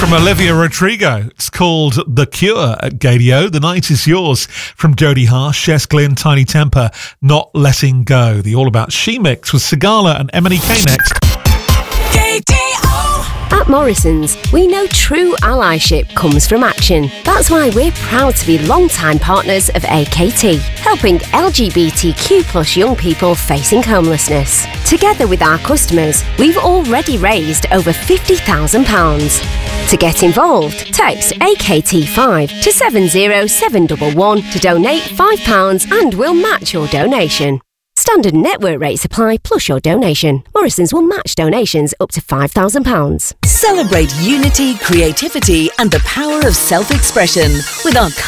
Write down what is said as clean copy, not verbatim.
From Olivia Rodrigo. It's called The Cure at Gadio. The night is yours from Jodie Harsh, Jess Glynn, Tiny Temper, Not Letting Go. The All About She mix with Sigala and MNEK next. At Morrison's, we know true allyship comes from action. That's why we're proud to be long-time partners of AKT, helping LGBTQ plus young people facing homelessness. Together with our customers, we've already raised over £50,000. To get involved, text AKT5 to 70711 to donate £5 and we'll match your donation. Standard network rates apply plus your donation. Morrison's will match donations up to £5,000. Celebrate unity, creativity and the power of self-expression with our